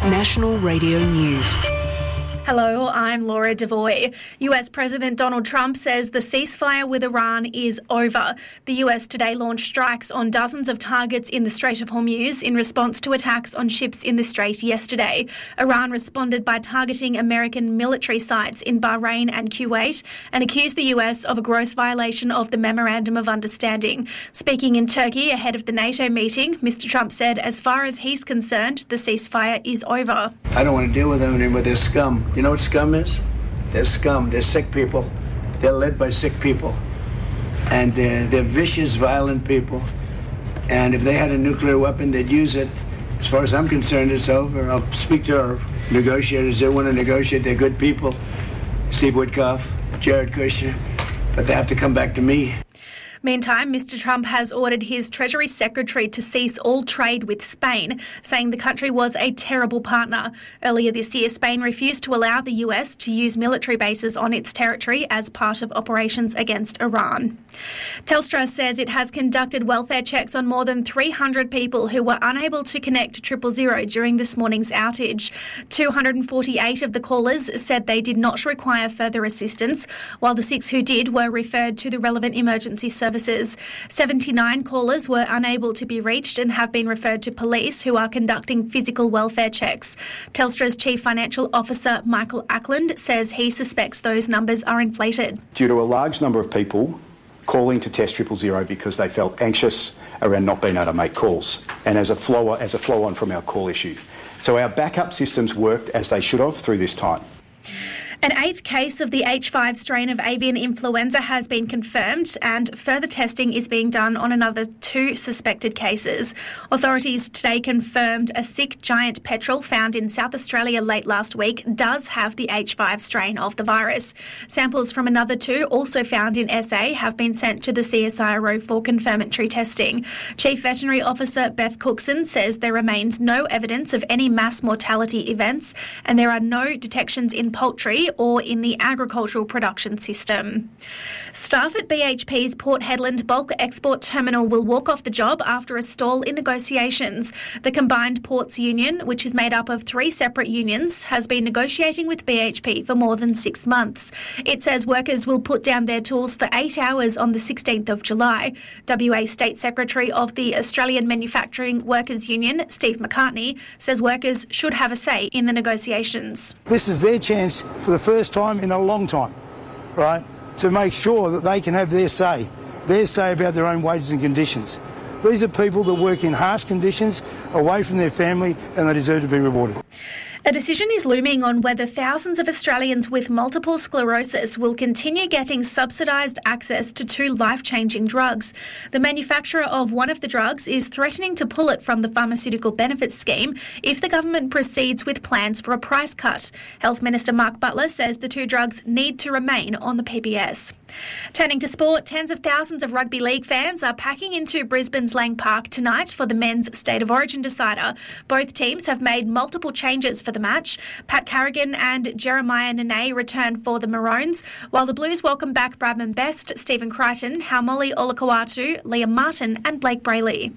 National Radio News. Hello, I'm Laura Devoy. US President Donald Trump says the ceasefire with Iran is over. The US today launched strikes on dozens of targets in the Strait of Hormuz in response to attacks on ships in the strait yesterday. Iran responded by targeting American military sites in Bahrain and Kuwait and accused the US of a gross violation of the Memorandum of Understanding. Speaking in Turkey ahead of the NATO meeting, Mr. Trump said as far as he's concerned, the ceasefire is over. I don't want to deal with them anymore. They're scum. You know what scum is? They're scum. They're sick people. They're led by sick people. And they're vicious, violent people. And if they had a nuclear weapon, they'd use it. As far as I'm concerned, it's over. I'll speak to our negotiators. They want to negotiate. They're good people. Steve Witkoff, Jared Kushner. But they have to come back to me. Meantime, Mr. Trump has ordered his Treasury Secretary to cease all trade with Spain, saying the country was a terrible partner. Earlier this year, Spain refused to allow the US to use military bases on its territory as part of operations against Iran. Telstra says it has conducted welfare checks on more than 300 people who were unable to connect to 000 during this morning's outage. 248 of the callers said they did not require further assistance, while the 6 who did were referred to the relevant emergency services. 79 callers were unable to be reached and have been referred to police who are conducting physical welfare checks. Telstra's Chief Financial Officer Michael Ackland says he suspects those numbers are inflated. Due to a large number of people calling to test 000 because they felt anxious around not being able to make calls and as a flow-on from our call issue. So our backup systems worked as they should have through this time. An 8th case of the H5 strain of avian influenza has been confirmed and further testing is being done on another 2 suspected cases. Authorities today confirmed a sick giant petrel found in South Australia late last week does have the H5 strain of the virus. Samples from another 2 also found in SA have been sent to the CSIRO for confirmatory testing. Chief Veterinary Officer Beth Cookson says there remains no evidence of any mass mortality events and there are no detections in poultry or in the agricultural production system. Staff at BHP's Port Hedland bulk export terminal will walk off the job after a stall in negotiations. The Combined Ports Union, which is made up of 3 separate unions, has been negotiating with BHP for more than 6 months. It says workers will put down their tools for 8 hours on the 16th of July. WA State Secretary of the Australian Manufacturing Workers Union, Steve McCartney, says workers should have a say in the negotiations. This is their chance for the first time in a long time, right, to make sure that they can have their say about their own wages and conditions. These are people that work in harsh conditions, away from their family, and they deserve to be rewarded. A decision is looming on whether thousands of Australians with multiple sclerosis will continue getting subsidised access to 2 life-changing drugs. The manufacturer of one of the drugs is threatening to pull it from the Pharmaceutical Benefits Scheme if the government proceeds with plans for a price cut. Health Minister Mark Butler says the 2 drugs need to remain on the PBS. Turning to sport, tens of thousands of rugby league fans are packing into Brisbane's Lang Park tonight for the men's State of Origin decider. Both teams have made multiple changes for the match. Pat Carrigan and Jeremiah Nene return for the Maroons, while the Blues welcome back Bradman Best, Stephen Crichton, Haumole Olakau'atu, Liam Martin and Blake Brayley.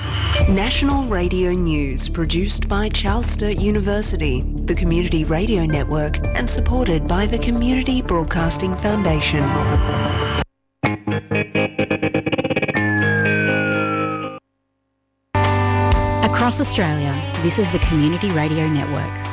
National Radio News, produced by Charles Sturt University, the Community Radio Network, and supported by the Community Broadcasting Foundation. Across Australia, this is the Community Radio Network.